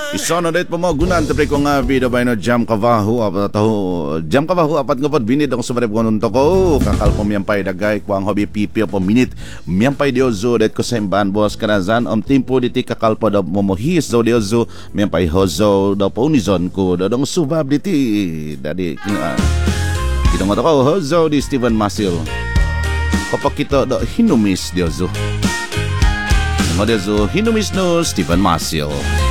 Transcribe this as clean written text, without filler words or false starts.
Isono dahit pamagunan tapos ko nga video ba jam kavahu jam kavahu apat nga pod binid ang sumarip ko nunto ko kakal po miyampay dagay ko ang hobby pipi po minute miyampay diozo dahit ko sa imban boss kanazan tempo diti kakal po daw momohis daw diozo miyampay hozo daw po unizon ko daw subab diti dadi kita mo ko hozo di Steven Masil kapag kita daw hinumis diozo hinumis no Steven Masil.